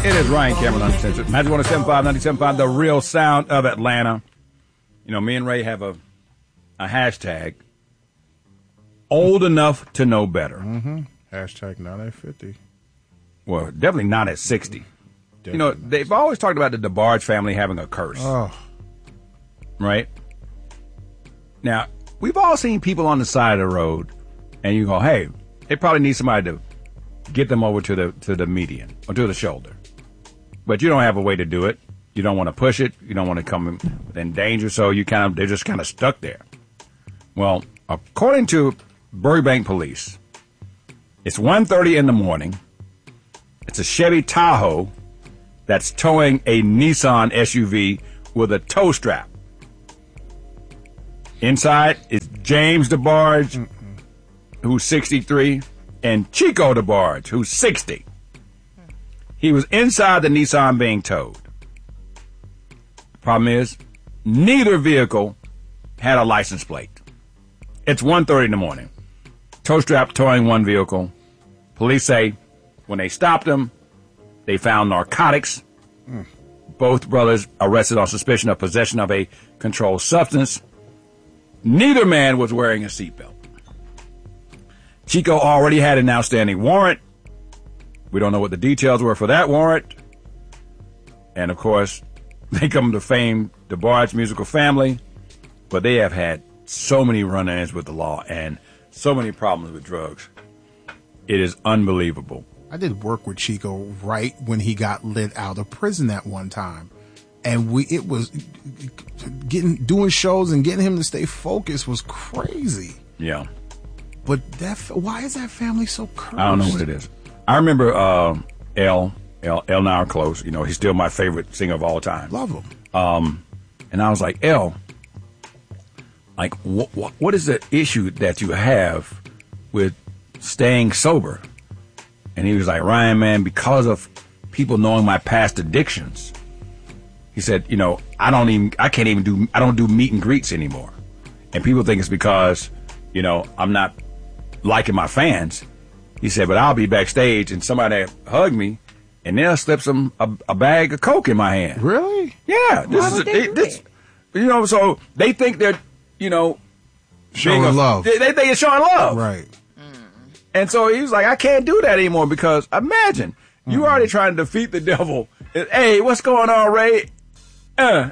It is Ryan Cameron Uncensored. Magic 107.5, 97.5, the real sound of Atlanta. You know, me and Ray have a hashtag, old enough to know better. Mm-hmm. Hashtag not at 50. Well, definitely not at 60. Definitely. You know, they've always talked about the DeBarge family having a curse. Oh. Right? Now, we've all seen people on the side of the road, and you go, hey, they probably need somebody to get them over to the median or to the shoulder. But you don't have a way to do it. You don't want to push it. You don't want to come in danger. So they're just kind of stuck there. Well, according to Burbank Police, it's 1:30 in the morning. It's a Chevy Tahoe that's towing a Nissan SUV with a tow strap. Inside is James DeBarge, who's 63, and Chico DeBarge, who's 60. He was inside the Nissan being towed. The problem is, neither vehicle had a license plate. It's 1:30 in the morning. Tow strap towing one vehicle. Police say when they stopped him, they found narcotics. Both brothers arrested on suspicion of possession of a controlled substance. Neither man was wearing a seatbelt. Chico already had an outstanding warrant. We don't know what the details were for that warrant. And, of course, they come to fame, DeBarge musical family, but they have had so many run-ins with the law and so many problems with drugs. It is unbelievable. I did work with Chico right when he got let out of prison that one time. And it was doing shows and getting him to stay focused was crazy. Yeah. But why is that family so cursed? I don't know what it is. I remember L and I are close. You know, he's still my favorite singer of all time. Love him. And I was like, L, like, what is the issue that you have with staying sober? And he was like, Ryan, man, because of people knowing my past addictions. He said, you know, I don't do meet and greets anymore. And people think it's because, you know, I'm not liking my fans. He said, but I'll be backstage and somebody hug me and they'll slip a bag of Coke in my hand. Really? Yeah. You know, so they think they're, you know, showing love. They think it's showing love. Right. And so he was like, I can't do that anymore because imagine you already trying to defeat the devil. Hey, what's going on, Ray? And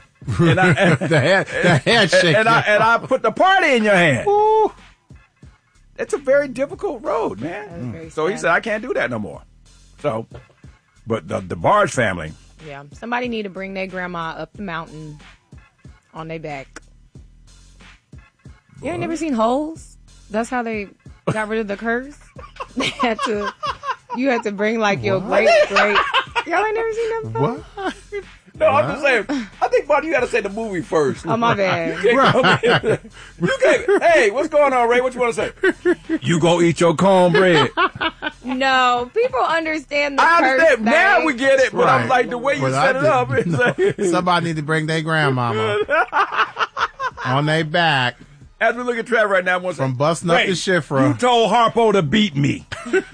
the handshake. And I put the party in your hand. Ooh. It's a very difficult road, man. So he said, I can't do that no more. So, but the DeBarge family. Yeah, somebody need to bring their grandma up the mountain on their back. You ain't never seen Holes? That's how they got rid of the curse. You had to bring like your great. Y'all ain't never seen that before? What? No, I'm just saying. I think, Buddy, you got to say the movie first. Oh, my bad. Hey, what's going on, Ray? What you want to say? You go eat your cornbread. No, people understand the I curse understand. thing. Now we get it, but Right. I'm like, the way you set it up. It's like, somebody need to bring their grandmama on their back. As we look at Trevor right now, from busting up the Shifra. You told Harpo to beat me.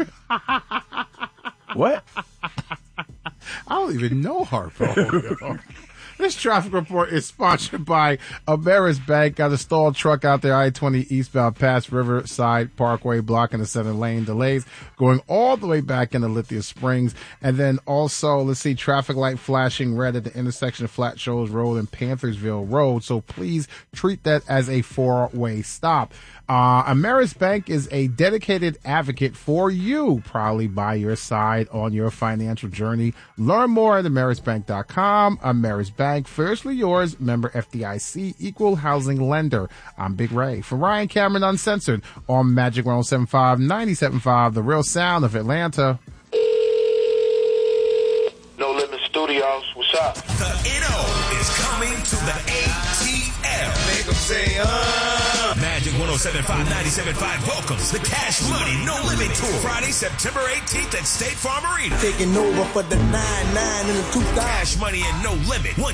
What? I don't even know Harpo. This traffic report is sponsored by Ameris Bank. Got a stalled truck out there, I-20 eastbound past Riverside Parkway, blocking the center lane. Delays going all the way back into Lithia Springs. And then also, let's see, traffic light flashing red at the intersection of Flat Shoals Road and Panthersville Road. So please treat that as a four-way stop. Ameris Bank is a dedicated advocate for you, proudly by your side on your financial journey. Learn more at amerisbank.com. Ameris Bank, fiercely yours, member FDIC, equal housing lender. I'm Big Ray. For Ryan Cameron Uncensored on Magic 107.5, 97.5, the real sound of Atlanta. No Limit Studios, what's up? The NO is coming to the ATL. Make them say, Magic 107.5, 97.5 welcomes the Cash Money No Limit Tour. Friday, September 18th at State Farm Arena. Taking over for the 9-9 and the 2000. Cash Money and No Limit.